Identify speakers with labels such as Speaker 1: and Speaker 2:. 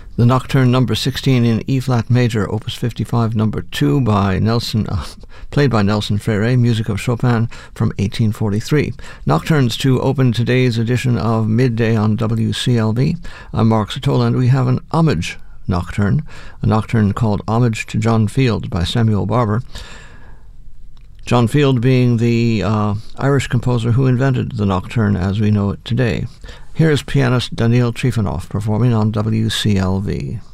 Speaker 1: The Nocturne number 16 in E-flat major, opus 55, number 2 by Nelson, played by Nelson Frere, music of Chopin from 1843. Nocturnes to open today's edition of Midday on WCLV. I'm Mark Satola, and we have an homage nocturne, a nocturne called Homage to John Field by Samuel Barber. John Field being the Irish composer who invented the nocturne as we know it today. Here is pianist Daniil Trifonov performing on WCLV.